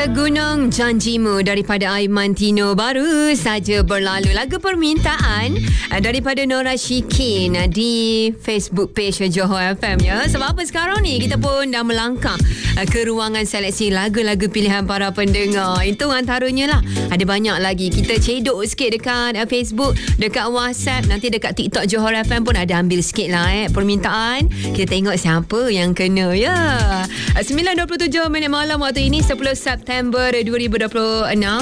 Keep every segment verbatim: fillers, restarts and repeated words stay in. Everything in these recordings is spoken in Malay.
Segunung Janjimu daripada Aiman Tino baru saja berlalu. Lagu permintaan daripada Nora Shikin di Facebook page Johor F M ya. Sebab apa sekarang ni kita pun dah melangkah ke ruangan seleksi lagu-lagu pilihan para pendengar. Itu antaranya lah. Ada banyak lagi. Kita cedok sikit dekat Facebook, dekat WhatsApp, nanti dekat TikTok Johor F M pun ada ambil sikit lah eh permintaan. Kita tengok siapa yang kena ya. sembilan dua puluh tujuh minit malam waktu ini, sepuluh September dua ribu dua puluh enam.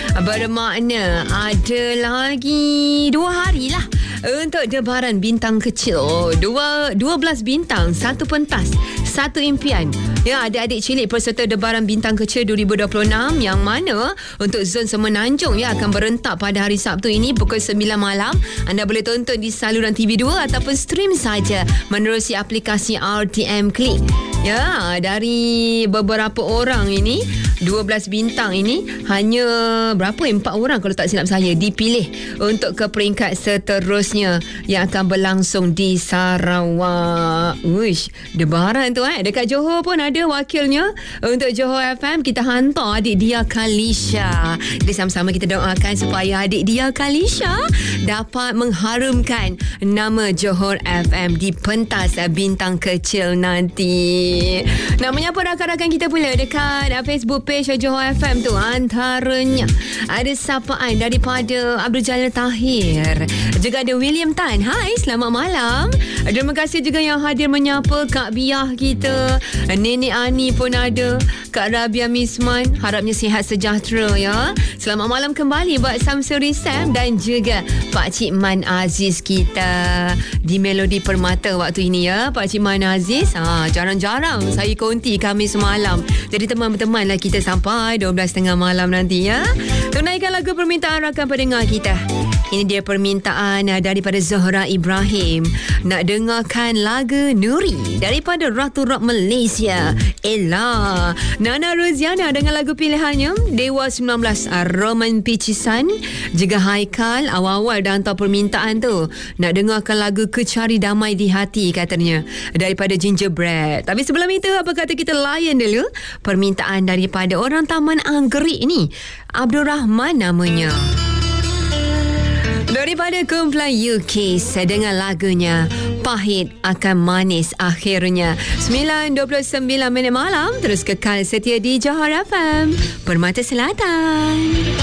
Bermakna ada lagi dua hari lah untuk debaran bintang kecil. Dua, dua belas bintang, satu pentas, satu impian. Ya, adik-adik cilik peserta debaran bintang kecil dua ribu dua puluh enam yang mana untuk zon Semenanjung ya akan berentak pada hari Sabtu ini pukul sembilan malam. Anda boleh tonton di saluran T V dua ataupun stream saja menerusi aplikasi R T M Klik. Ya, dari beberapa orang ini, dua belas bintang ini, hanya berapa? empat orang kalau tak silap saya dipilih untuk ke peringkat seterusnya yang akan berlangsung di Sarawak. Uish, debaran tu eh. Dekat Johor pun ada wakilnya. Untuk Johor F M, kita hantar adik dia Kalisha. Jadi sama-sama kita doakan supaya adik dia Kalisha dapat mengharumkan nama Johor F M di pentas bintang kecil nanti. Nak menyapa rakan-rakan kita pula dekat Facebook page Johor F M tu. Antaranya ada sapaan daripada Abdul Jalil Tahir, juga ada William Tan. Hai, selamat malam. Terima kasih juga yang hadir menyapa Kak Biah kita, Nenek Ani pun ada, Kak Rabia Misman. Harapnya sihat sejahtera ya. Selamat malam kembali buat Samsuri Sam dan juga Pak Cik Man Aziz kita di Melodi Permata waktu ini ya. Pak Cik Man Aziz, ha, jarang-jarang saya konti Khamis malam. Jadi teman-teman lah kita sampai dua belas tiga puluh malam nanti ya. Tunaikan lagu permintaan rakan pendengar kita. Ini dia permintaan daripada Zohra Ibrahim. Nak dengarkan lagu Nuri daripada Ratu Rock Malaysia, Ella. Nana Roziana dengan lagu pilihannya Dewa sembilan belas, Roman Picisan, juga Haikal. Awal-awal dah hantar permintaan tu. Nak dengarkan lagu Kecari Damai di Hati katanya daripada Gingerbread. Tapi sebelum itu, apa kata kita layan dulu permintaan daripada orang Taman Anggerik ni. Abdul Rahman namanya. Daripada kumpulan U K dengan lagunya Pahit Akan Manis Akhirnya. sembilan dua puluh sembilan minit malam. Terus kekal setia di Johor F M, Permata Selatan.